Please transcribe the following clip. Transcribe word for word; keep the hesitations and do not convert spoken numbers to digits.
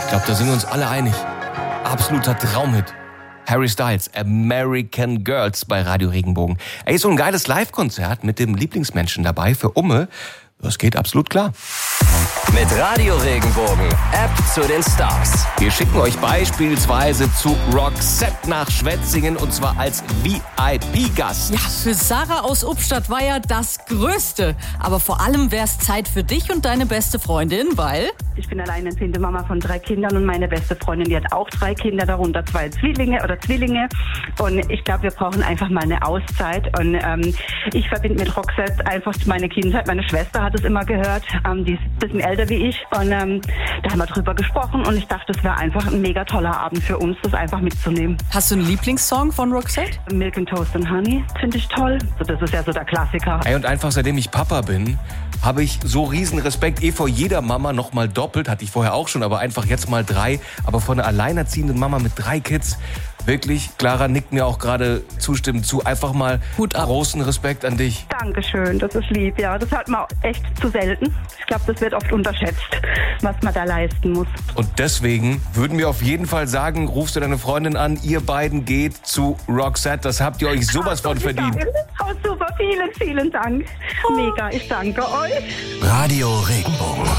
Ich glaube, da sind wir uns alle einig. Absoluter Traumhit. Harry Styles, American Girls bei Radio Regenbogen. Ey, so ein geiles Live-Konzert mit dem Lieblingsmenschen dabei für Umme. Das geht absolut klar. Mit Radio Regenbogen, App zu den Stars. Wir schicken euch beispielsweise zu Roxette nach Schwetzingen und zwar als V I P-Gast. Ja, für Sarah aus Ubstadt war ja das Größte. Aber vor allem wäre es Zeit für dich und deine beste Freundin, weil... Ich bin alleinerziehende Mama von drei Kindern und meine beste Freundin, die hat auch drei Kinder, darunter zwei Zwillinge oder Zwillinge. Und ich glaube, wir brauchen einfach mal eine Auszeit. Und ähm, ich verbinde mit Roxette einfach meine Kindheit. Meine Schwester hat es immer gehört, ähm, die ist ein bisschen älter wie ich. Und ähm, da haben wir drüber gesprochen und ich dachte, es wäre einfach ein mega toller Abend für uns, das einfach mitzunehmen. Hast du einen Lieblingssong von Roxette? Milk and Toast and Honey finde ich toll. Das ist ja so der Klassiker. Ey, und einfach seitdem ich Papa bin, habe ich so riesen Respekt. Eh vor jeder Mama noch mal doppelt, hatte ich vorher auch schon, aber einfach jetzt mal drei. Aber von einer alleinerziehenden Mama mit drei Kids, wirklich, Clara nickt mir auch gerade zustimmend zu. Einfach mal Hut ab. Großen Respekt an dich. Dankeschön, das ist lieb. Ja, das hat man echt zu selten. Ich glaube, das wird oft unterschätzt, was man da leisten muss. Und deswegen würden wir auf jeden Fall sagen, rufst du deine Freundin an, ihr beiden geht zu Roxette. Das habt ihr euch sowas von verdient. Oh, super, vielen, vielen Dank. Mega, ich danke euch. Radio Regenbogen.